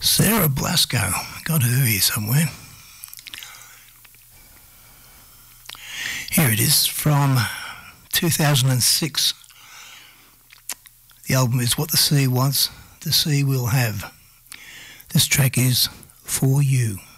Sarah Blasco, got her here somewhere. Here it is from 2006. The album is What the Sea Wants, the Sea Will Have. This track is For You.